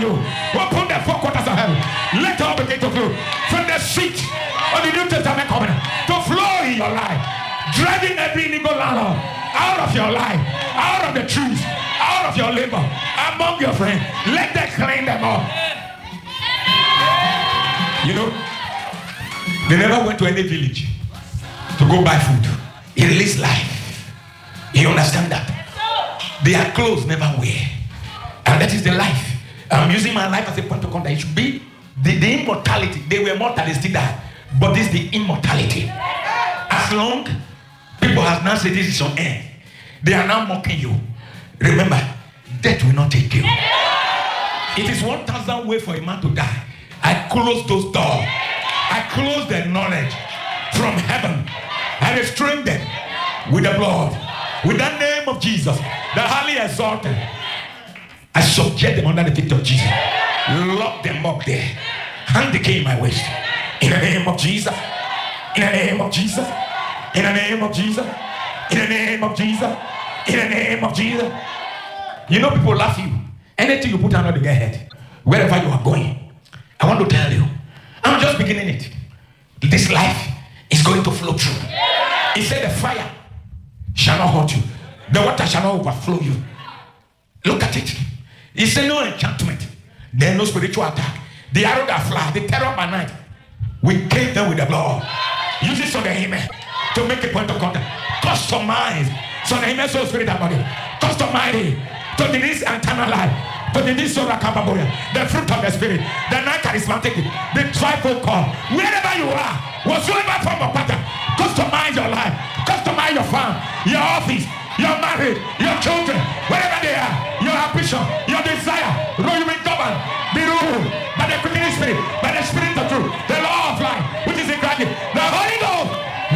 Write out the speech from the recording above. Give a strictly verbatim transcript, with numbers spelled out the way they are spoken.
you. Open the four quarters of heaven. Let all begin to flow from the seat of the New Testament covenant to flow in your life, driving every illegal landlord out of your life, out of the trees, out of your labor, among your friends. Let them clean them up. You know, they never went to any village to go buy food. He released life. You understand that? Their clothes never wear. And that is the life. I'm using my life as a point of contact. It should be the, the immortality. They were mortal, they still died. But this is the immortality. As long people have now said this is on end, they are now mocking you. Remember, death will not take you. It is one thousand ways for a man to die. I close those doors. I close the knowledge from heaven. I restrain them with the blood. With the name of Jesus, the highly exalted. I subject them under the feet of Jesus. Lock them up there. Hand the key in my waist. In the name of Jesus. In the name of Jesus. In the name of Jesus. In the name of Jesus. In the name of Jesus. You know people laugh you. Anything you put under the head, wherever you are going, I want to tell you, I'm just beginning it. This life is going to flow through. He said the fire shall not hurt you. The water shall not overflow you. Look at it. He said no enchantment. There's no spiritual attack. The arrow that fly, the terror by night, we came them with the blood. Use it on the amen to make a point of contact. Customize. So the amen so spirit and body. Customize it to the this eternal life. To the this soul capable. The fruit of the spirit. The night charismatic. The trifle call. Wherever you are, whatsoever form of pattern, customize your life. Customize your farm, your office, your marriage, your children, wherever they are, your ambition, your desire,